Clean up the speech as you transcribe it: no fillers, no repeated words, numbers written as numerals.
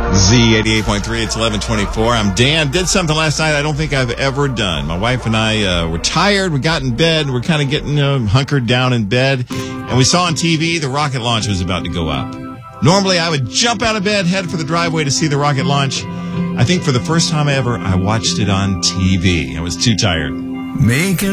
Z88.3, it's 11:24. I'm Dan. Did something last night I don't think I've ever done. My wife and I were tired. We got in bed. We're kind of getting hunkered down in bed. And we saw on TV the rocket launch was about to go up. Normally, I would jump out of bed, head for the driveway to see the rocket launch. I think for the first time ever, I watched it on TV. I was too tired. Making